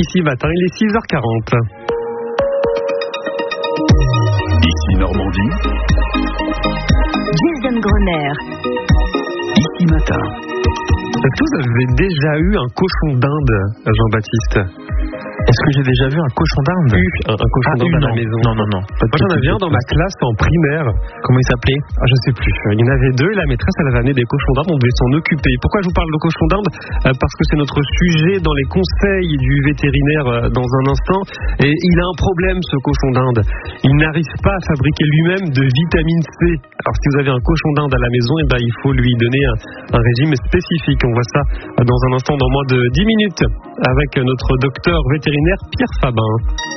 Ici matin, il est 6h40. Ici Normandie. Jason Grunner. Ici matin. Est-ce que vous avez déjà eu un cochon d'Inde, Jean-Baptiste? Est-ce que j'ai déjà vu un cochon d'Inde? Un cochon d'Inde à la maison? Non. Moi j'en avais un dans ma classe en primaire. Comment il s'appelait? Je sais plus. Il y en avait deux et la maîtresse elle avait amené des cochons d'Inde, on devait s'en occuper. Pourquoi je vous parle de cochon d'Inde? Parce que c'est notre sujet dans les conseils du vétérinaire dans un instant. Et il a un problème ce cochon d'Inde. Il n'arrive pas à fabriquer lui-même de vitamine C. Alors si vous avez un cochon d'Inde à la maison, il faut lui donner un régime spécifique. On voit ça dans un instant, dans moins de 10 minutes, avec notre docteur vétérinaire Pierre Fabin.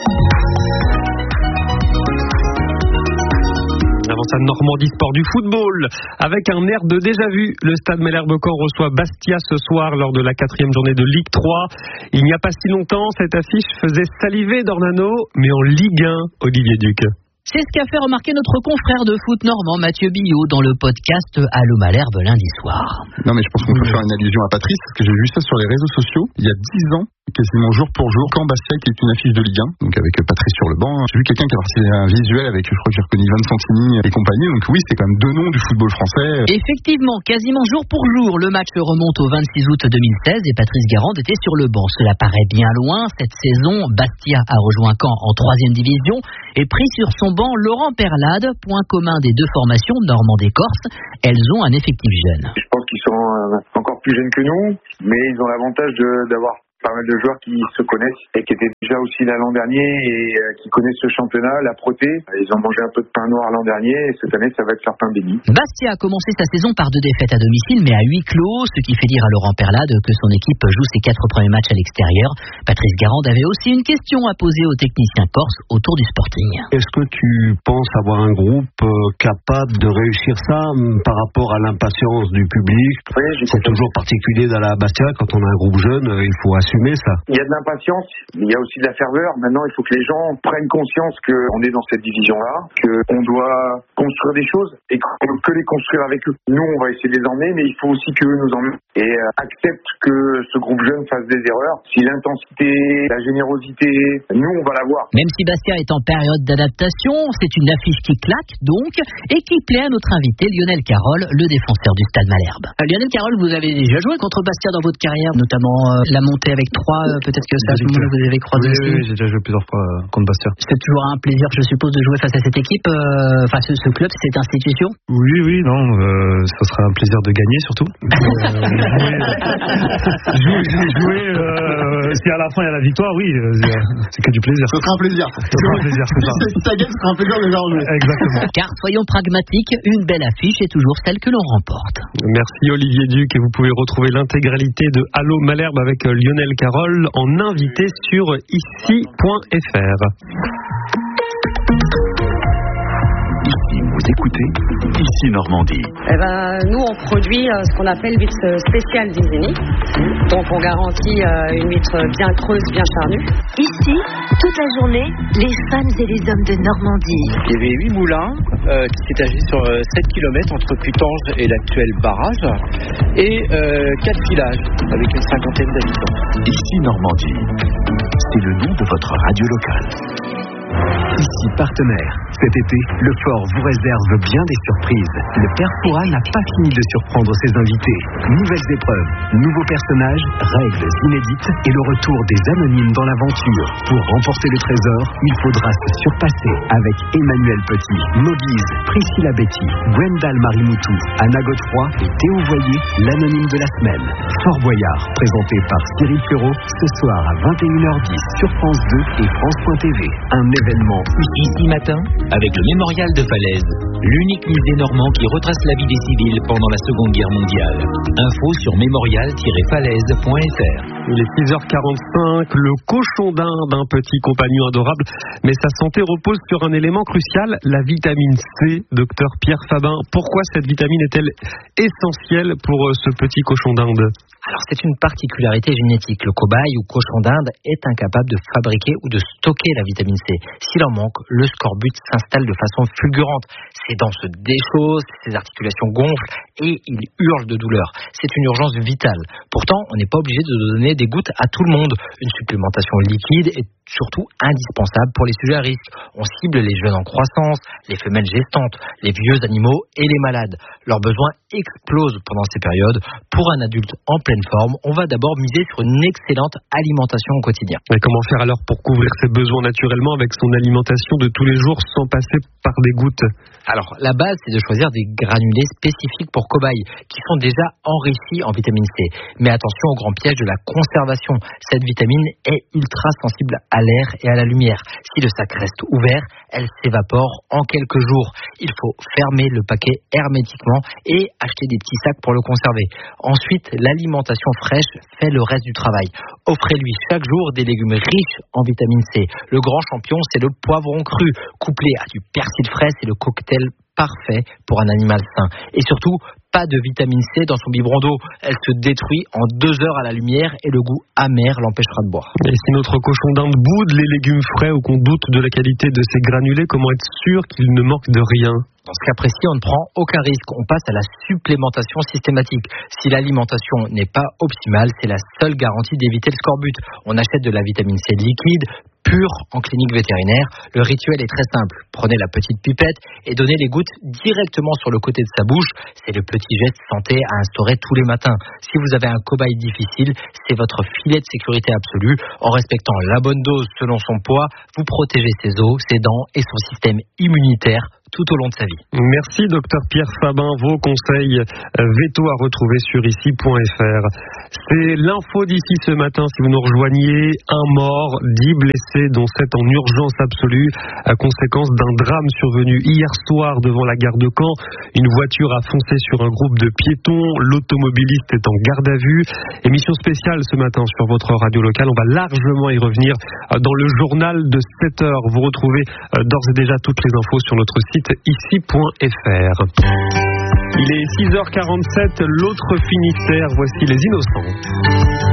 Avant ça, Normandie Sport du football. Avec un air de déjà-vu, le stade Malherbe-Caen reçoit Bastia ce soir lors de la 4e journée de Ligue 3. Il n'y a pas si longtemps, cette affiche faisait saliver Dornano, mais en Ligue 1, Olivier Duc. C'est ce qu'a fait remarquer notre confrère de foot normand, Mathieu Billot, dans le podcast Allô Malherbe lundi soir. Non mais je pense qu'on peut faire une allusion à Patrice, parce que j'ai vu ça sur les réseaux sociaux, il y a 10 ans, quasiment jour pour jour, quand Bastia qui est une affiche de Ligue 1, donc avec Patrice sur le banc, j'ai vu quelqu'un qui a parti un visuel avec, je crois que j'ai reconnu Ivan Santini et compagnie, donc oui, c'est quand même deux noms du football français. Effectivement, quasiment jour pour jour, le match remonte au 26 août 2016 et Patrice Garande était sur le banc. Cela paraît bien loin, cette saison, Bastia a rejoint Caen en 3e division et pris sur son banc Laurent Perlade, point commun des deux formations, Normandie et Corse. Elles ont un effectif jeune. Je pense qu'ils sont encore plus jeunes que nous, mais ils ont l'avantage d'avoir pas mal de joueurs qui se connaissent et qui étaient déjà aussi là l'an dernier et qui connaissent ce championnat, la Proté. Ils ont mangé un peu de pain noir l'an dernier et cette année ça va être leur pain béni. Bastia a commencé sa saison par 2 défaites à domicile mais à huis clos, ce qui fait dire à Laurent Perlade que son équipe joue ses 4 premiers matchs à l'extérieur. Patrice Garande avait aussi une question à poser aux techniciens corses autour du Sporting. Est-ce que tu penses avoir un groupe capable de réussir ça par rapport à l'impatience du public? Oui, c'est toujours particulier dans la Bastia, quand on a un groupe jeune, il faut assumer ça. Il y a de l'impatience, mais il y a aussi de la ferveur. Maintenant, il faut que les gens prennent conscience qu'on est dans cette division-là, qu'on doit construire des choses et qu'on ne peut que les construire avec eux. Nous, on va essayer de les emmener, mais il faut aussi qu'eux nous emmènent et acceptent que ce groupe jeune fasse des erreurs. Si l'intensité, la générosité, nous, on va l'avoir. Même si Bastia est en période d'adaptation, c'est une affiche qui claque donc et qui plaît à notre invité Lionel Carroll, le défenseur du Stade Malherbe. Lionel Carroll, vous avez déjà joué contre Bastia dans votre carrière, notamment la montée avec 3, peut-être que c'est à ce moment-là vous avez croisé aussi. Oui, j'ai déjà joué plusieurs fois contre Bastia. C'est toujours un plaisir, je suppose, de jouer face à cette équipe, ce club, cette institution. Oui, non, ça sera un plaisir de gagner surtout. Jouer, si à la fin il y a la victoire, oui, c'est que du plaisir. Ce sera un plaisir. Si ça gagne, ce sera un plaisir de jouer. Exactement. Car soyons pragmatiques, une belle affiche est toujours celle que l'on remporte. Merci Olivier Duc et vous pouvez retrouver l'intégralité de Allô Malherbe avec Lionel Carroll en invité sur ici.fr. Ici, vous écoutez Ici Normandie. Nous, on produit ce qu'on appelle l'huître spéciale d'Isigny. Donc, on garantit une huître bien creuse, bien charnue. Ici, toute la journée, les femmes et les hommes de Normandie. Il y avait 8 moulins qui s'étagissaient sur 7 km entre Putange et l'actuel barrage et 4 villages avec une 50aine d'habitants. Ici Normandie, c'est le nom de votre radio locale. Ici partenaire. Cet été, le fort vous réserve bien des surprises. Le Père Fouras n'a pas fini de surprendre ses invités. Nouvelles épreuves, nouveaux personnages, règles inédites et le retour des anonymes dans l'aventure. Pour remporter le trésor, il faudra se surpasser avec Emmanuel Petit, Moguise, Priscilla Betty, Gwendal Marimoutou, Anna Godefroy et Théo Voyer, l'anonyme de la semaine. Fort Boyard, présenté par Cyril Ferraud, ce soir à 21h10 sur France 2 et France.tv. Un événement Ici matin, avec le Mémorial de Falaise, l'unique musée normand qui retrace la vie des civils pendant la Seconde Guerre mondiale. Info sur mémorial-falaise.fr. Il est 6h45, le cochon d'Inde, un petit compagnon adorable, mais sa santé repose sur un élément crucial, la vitamine C. Docteur Pierre Fabin, pourquoi cette vitamine est-elle essentielle pour ce petit cochon d'Inde ? Alors c'est une particularité génétique. Le cobaye ou cochon d'Inde est incapable de fabriquer ou de stocker la vitamine C. S'il en manque, le scorbut s'installe de façon fulgurante. Ses dents se déchaussent, ses articulations gonflent et il hurle de douleur. C'est une urgence vitale. Pourtant, on n'est pas obligé de donner des gouttes à tout le monde. Une supplémentation liquide est surtout indispensable pour les sujets à risque. On cible les jeunes en croissance, les femelles gestantes, les vieux animaux et les malades. Leurs besoins explosent pendant ces périodes. Pour un adulte en pleine forme, on va d'abord miser sur une excellente alimentation au quotidien. Et comment faire alors pour couvrir ses besoins naturellement avec son alimentation de tous les jours sans passer par des gouttes? Alors, la base, c'est de choisir des granulés spécifiques pour cobayes, qui sont déjà enrichis en vitamine C. Mais attention au grand piège de la conservation. Cette vitamine est ultra sensible à l'air et à la lumière. Si le sac reste ouvert, elle s'évapore en quelques jours. Il faut fermer le paquet hermétiquement et acheter des petits sacs pour le conserver. Ensuite, l'alimentation fraîche fait le reste du travail. Offrez-lui chaque jour des légumes riches en vitamine C. Le grand champion, c'est le poivron cru. Couplé à du persil frais, c'est le cocktail parfait pour un animal sain. Et surtout, pas de vitamine C dans son biberon d'eau. Elle se détruit en 2 heures à la lumière et le goût amer l'empêchera de boire. Et si notre cochon d'Inde boude les légumes frais ou qu'on doute de la qualité de ses granulés, comment être sûr qu'il ne manque de rien? Dans ce cas précis, on ne prend aucun risque. On passe à la supplémentation systématique. Si l'alimentation n'est pas optimale, c'est la seule garantie d'éviter le scorbut. On achète de la vitamine C liquide, pure en clinique vétérinaire. Le rituel est très simple. Prenez la petite pipette et donnez les gouttes directement sur le côté de sa bouche. C'est le petit geste santé à instaurer tous les matins. Si vous avez un cobaye difficile, c'est votre filet de sécurité absolu. En respectant la bonne dose selon son poids, vous protégez ses os, ses dents et son système immunitaire tout au long de sa vie. Merci Dr Pierre Fabin, vos conseils veto à retrouver sur ici.fr. C'est l'info d'ici ce matin. Si vous nous rejoignez, un mort, 10 blessés dont 7 en urgence absolue à conséquence d'un drame survenu hier soir devant la gare de Caen. Une voiture a foncé sur un groupe de piétons, l'automobiliste est en garde à vue. Émission spéciale ce matin sur votre radio locale, on va largement y revenir dans le journal de 7h. Vous retrouvez d'ores et déjà toutes les infos sur notre site ici.fr. Il est 6h47, l'autre Finistère, voici les Innocents.